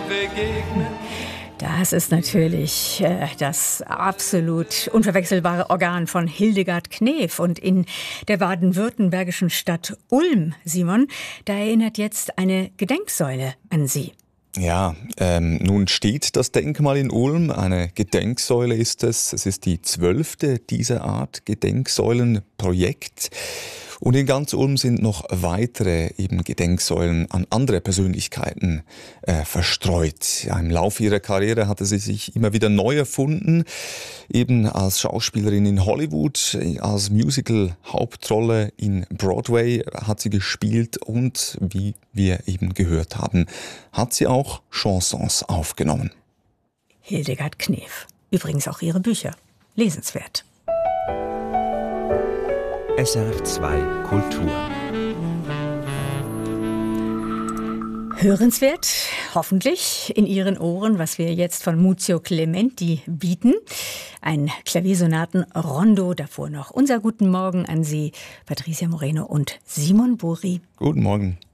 begegnet. Das ist natürlich das absolut unverwechselbare Organ von Hildegard Knef. Und in der baden-württembergischen Stadt Ulm, Simon, da erinnert jetzt eine Gedenksäule an sie. Ja, nun steht das Denkmal in Ulm. Eine Gedenksäule ist es. Es ist die 12. dieser Art Gedenksäulenprojekt. Und in ganz Ulm sind noch weitere eben Gedenksäulen an andere Persönlichkeiten verstreut. Ja, im Laufe ihrer Karriere hatte sie sich immer wieder neu erfunden. Eben als Schauspielerin in Hollywood, als Musical-Hauptrolle in Broadway hat sie gespielt und, wie wir eben gehört haben, hat sie auch Chansons aufgenommen. Hildegard Knef. Übrigens auch ihre Bücher. Lesenswert. SRF2 Kultur. Hörenswert, hoffentlich, in Ihren Ohren, was wir jetzt von Muzio Clementi bieten. Ein Klaviersonaten-Rondo, davor noch unser Guten Morgen an Sie, Patricia Moreno und Simon Buri. Guten Morgen.